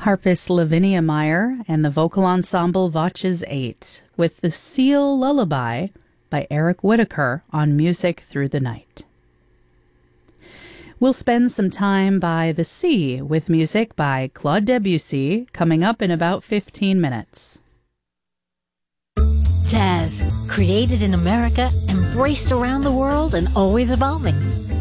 Harpist Lavinia Meyer and the vocal ensemble Voces 8 with The Seal Lullaby by Eric Whitacre on Music Through the Night. We'll spend some time by the sea with music by Claude Debussy coming up in about 15 minutes. Jazz, created in America, embraced around the world, and always evolving.